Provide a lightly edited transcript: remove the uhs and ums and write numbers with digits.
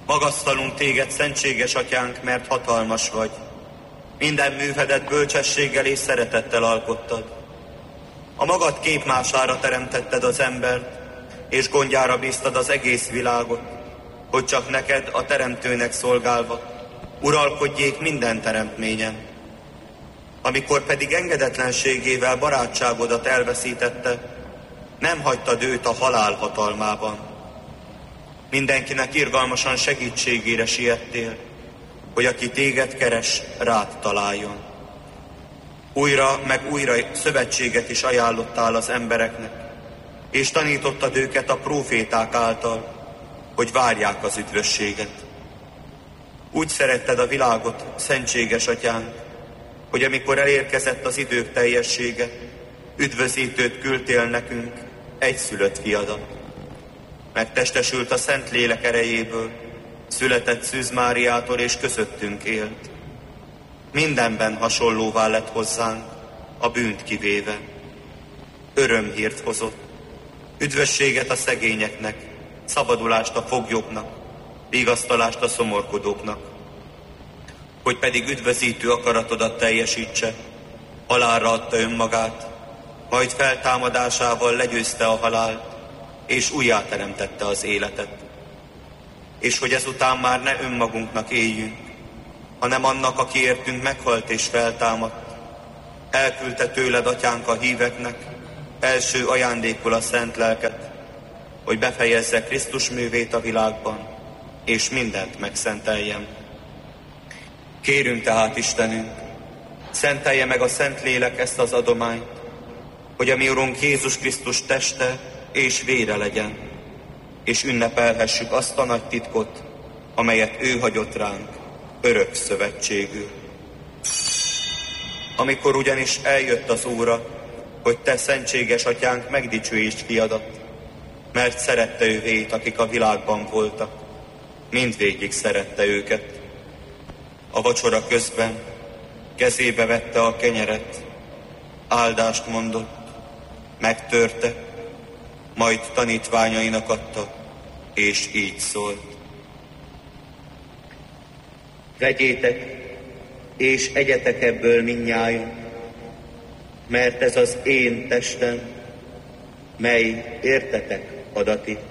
Magasztalunk téged, szentséges atyánk, mert hatalmas vagy. Minden művedet bölcsességgel és szeretettel alkottad. A magad képmására teremtetted az embert, és gondjára bíztad az egész világot, hogy csak neked, a teremtőnek szolgálva, uralkodjék minden teremtményen. Amikor pedig engedetlenségével barátságodat elveszítette, nem hagytad őt a halál hatalmában. Mindenkinek irgalmasan segítségére siettél, hogy aki téged keres, rád találjon. Újra meg újra szövetséget is ajánlottál az embereknek, és tanítottad őket a próféták által, hogy várják az üdvösséget. Úgy szeretted a világot, szentséges atyánk, hogy amikor elérkezett az idők teljessége, üdvözítőt küldtél nekünk, egyszülött fiadat. Megtestesült a Szent Lélek erejéből, született Szűz Máriától és közöttünk élt. Mindenben hasonlóvá lett hozzánk, a bűnt kivéve. Örömhírt hozott, üdvösséget a szegényeknek, szabadulást a foglyoknak, vigasztalást a szomorkodóknak. Hogy pedig üdvözítő akaratodat teljesítse, halálra adta önmagát, majd feltámadásával legyőzte a halált, és újjáteremtette az életet. És hogy ezután már ne önmagunknak éljünk, hanem annak, aki értünk meghalt és feltámadt, elküldte tőled, atyánk, a híveknek első ajándékul a szent lelket, hogy befejezze Krisztus művét a világban, és mindent megszenteljen. Kérünk tehát, Istenünk, szentelje meg a Szent Lélek ezt az adományt, hogy a mi Urunk Jézus Krisztus teste és vére legyen, és ünnepelhessük azt a nagy titkot, amelyet ő hagyott ránk örök szövetségül. Amikor ugyanis eljött az óra, hogy te, szentséges atyánk, megdicsőítsd fiadat, mert szerette ővét, akik a világban voltak, mindvégig szerette őket. A vacsora közben kezébe vette a kenyeret, áldást mondott, megtörte, majd tanítványainak adta, és így szólt. Vegyétek, és egyetek ebből mindnyájan, mert ez az én testem, mely értetek adatik.